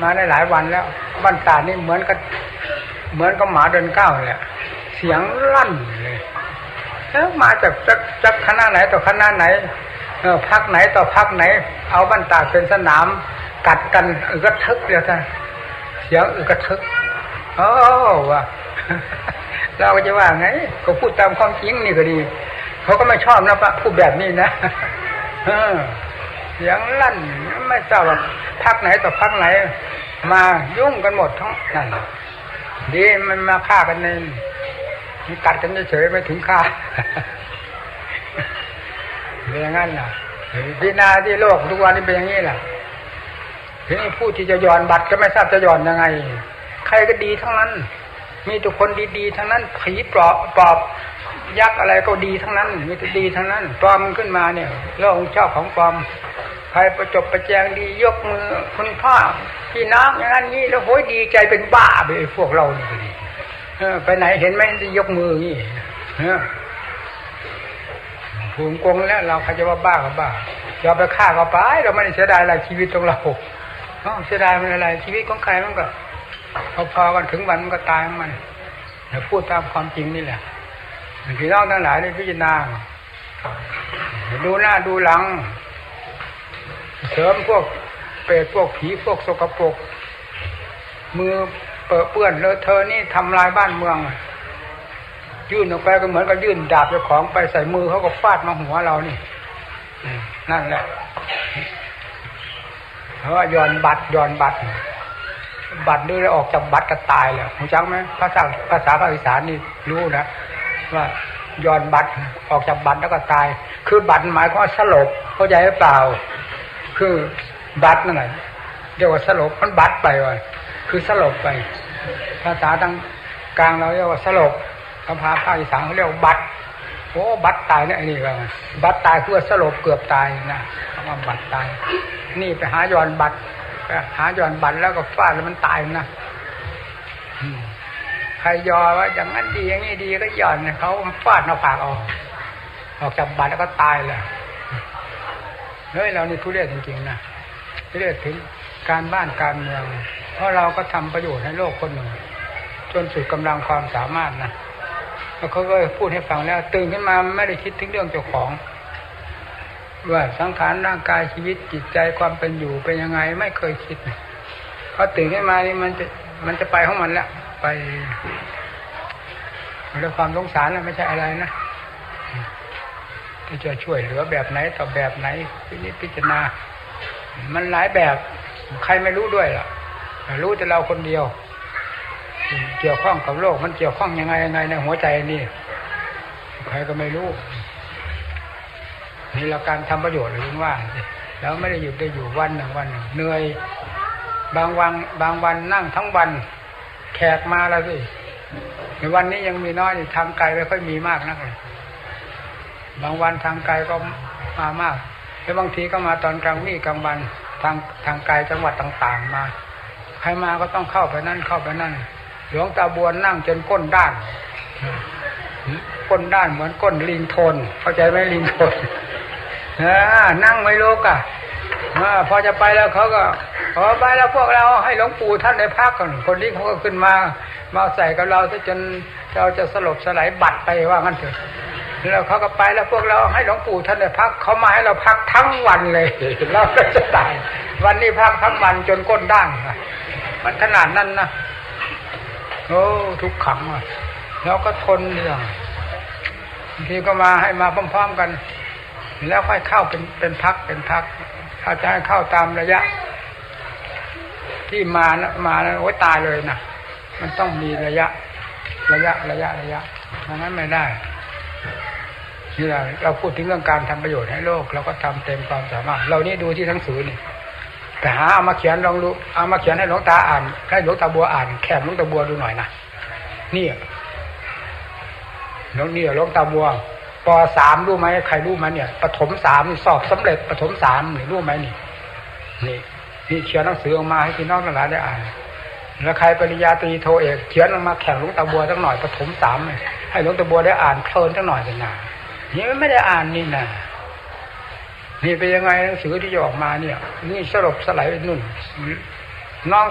มาได้หลายวันแล้วบ้านตานี่เหมือนกับหมาเดินก้าวแหละเสียงลั่นเลยแล้วมาจากคณะไหนต่อคณะไหนพักไหนต่อพักไหนเอาบ้านตาเป็นสนามกัดกันอึกระทึกเดียวท่านเสียงอึกระทึกว่ะเราก็จะว่าไงก็พูดตามความจริงนี่ก็ดีเขาก็ไม่ชอบนะปะพูดแบบนี้นะเสียงลั่นไม่ทราบว่าพักไหนต่อพักไหนมายุ่งกันหมดทั้งนั้นดีมันมาฆ่ากันเองมันกัดกันเฉยๆไม่ถึงฆ่าเป็นอย่างนั้นล่ะที่นาที่โลกทุกวันนี้เป็นอย่างนี้ล่ะทีนี้ผู้ที่จะย้อนบัตรก็ไม่ทราบจะย้อนยังไงใครก็ดีทั้งนั้นมีทุกคนดีๆทั้งนั้นผีปอบยักษ์อะไรก็ดีทั้งนั้นมีแต่ดีทั้งนั้นปลอมขึ้นมาเนี่ยเรื่องเจ้าของปลอมใครประจบประแจงดียกมือคุณพ่อพี่น้องอย่างนั้นนี่แล้วโหยดีใจเป็นบ้าไปพวกเรานี่ดีไปไหนเห็นไหมที่ยกมือนี่ผูกกงแล้วเราใครจะว่าบ้าก็บ้าอย่าไปฆ่าก็ไปเราไม่ได้เสียดายอะไรชีวิตของเราเสียดายมันอะไรชีวิตของใครมันก็พอกันถึงวันมันก็ตายของมันแต่พูดตามความจริงนี่แหละพี่น้องทั้งหลายได้พิจารณาดูหน้าดูหลังเสริมพวกเปรตพวกผีพวกสกปรกมือเปื้อนเลอะเทอะนี่ทำลายบ้านเมืองยื่นออกไปก็เหมือนกับยื่นดาบเจ้าของไปใส่มือเขาก็ฟาดมาหัวเรานี่นั่นแหละเพราะว่าย้อนบัตรดูได้ออกจากบัตรก็ตายแล้วรู้จักไหมภาษาภาคอีสานนี่รู้นะว่าย้อนบัตรออกจากบัตรแล้วก็ตายคือบัตรหมายความว่าสลบเข้าใจหรือเปล่าคือบัตรนั่นแหละเรียกว่าสลบมันบัตรไปว่ะคือสลบไปภาษาทางกลางเราเรียกว่าสลบภาษาอีสานเขาเรียกว่าบัตรโอ้บัตรตายเนี่ยนี่ว่าบัตรตายคือสลบเกือบตายนะคำว่าบัตรตายนี่ไปหาย้อนบัตรแล้วก็ฟาดแล้วมันตายนะใครยอว่าอย่างนั้นดีอย่างนี้ดีก็ย้อนเขาฟาดหน้าผากออกจากบัตรแล้วก็ตายเลยเฮ้ยเรานี่ทุเรศจริงๆนะทุเรศถึงการบ้านการเมืองเพราะเราก็ทำประโยชน์ให้โลกคนหนึ่งจนสุดกำลังความสามารถนะแล้วเขาก็พูดให้ฟังแล้วตื่นขึ้นมาไม่ได้คิดถึงเรื่องเจ้าของว่าสังขารร่างกายชีวิตจิตใจความเป็นอยู่เป็นยังไงไม่เคยคิดพอตื่นขึ้นมานี่มันจะไปของมันแล้วไปด้วยความสงสารแล้วไม่ใช่อะไรนะที่จะช่วยเหลือแบบไหนต่อแบบไหนพิจารณามันหลายแบบใครไม่รู้ด้วยล่ะรู้แต่เราคนเดียวเกี่ยวข้องกับโลกมันเกี่ยวข้องยังไงในหัวใจนี่ใครก็ไม่รู้นี่เราการทำประโยชน์หรือว่าแล้วไม่ได้หยุดได้อยู่วันหนึ่งเหนื่อยบางวันนั่งทั้งวันแขกมาแล้วสิในวันนี้ยังมีน้อยทางไกลไม่ค่อยมีมากนักเลยบางวันทางไกลก็มามากแล้วบางทีก็มาตอนกลางวันทางไกลจังหวัดต่างๆมาใครมาก็ต้องเข้าไปนั่นหลวงตาบัวนั่งจนก้นด้านเหมือนก้นลิงโทนเข้าใจไหมลิงโทนนั่งไม่ลุกอ่ะพอจะไปแล้วเขาก็ไปแล้วพวกเราให้หลวงปู่ท่านได้พักก่อนคนนี้เขาก็ขึ้นมาใส่กับเราจนเราจะสลบสลายบัดไปว่างั้นเถอะแล้วเขาก็ไปแล้วพวกเราให้หลวงปู่ท่านได้พักเขามาให้เราพักทั้งวันเลยเราจะตายวันนี้พักทั้งวันจนก้นด้านมันขนาดนั้นนะโอ้ทุกขังอ่ะแล้วก็ทนเรื่องบางทีก็มาให้มาพร้อมๆกันแล้วค่อยเข้าเป็นพักถ้าจะให้เข้าตามระยะที่มาโอ้ยตายเลยนะมันต้องมีระยะเพราะงั้นไม่ได้นี่เราพูดถึงเรื่องการทำประโยชน์ให้โลกเราก็ทำเต็มความสามารถเรานี่ดูที่หนังสือนี่แต่หาเอามาเขียนลองดูเอามาเขียนให้หลวงตาอ่านให้หลวงตาบัวอ่านแคบหลวงตาบัวดูหน่อยนะนี่หลวงตาบัวป.3 รู้ไหมใครรู้ไหมเนี่ยประถม3นี่สอบสำเร็จประถม3นี่รู้ไหมนี่เขียนหนังสือออกมาให้พี่น้องทั้งหลายได้อ่านแล้วใครปริญญาตรีโทเอกเขียนออกมาแข่งหลวงตาบัวสักหน่อยประถม3ให้หลวงตาบัวได้อ่านเพลินสักหน่อยเป็นไงนี่ไม่ได้อ่านนี่นะนี่เป็นยังไงหนังสือที่จะออกมาเนี่ยนี่สลบสลายไปนู่นน้อง